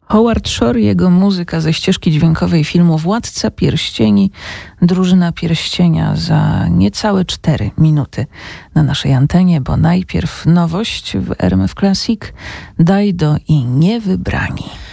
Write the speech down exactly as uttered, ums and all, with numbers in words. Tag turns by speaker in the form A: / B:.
A: Howard Shore, jego muzyka ze ścieżki dźwiękowej filmu Władca Pierścieni, Drużyna Pierścienia za niecałe cztery minuty na naszej antenie, bo najpierw nowość w R M F Classic, Dajdo i Niewybrani.